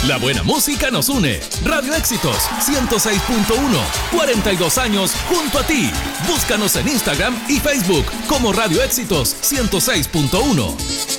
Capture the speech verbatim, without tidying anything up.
La buena música nos une. Radio Éxitos ciento seis punto uno, cuarenta y dos años junto a ti. Búscanos en Instagram y Facebook como Radio Éxitos ciento seis punto uno.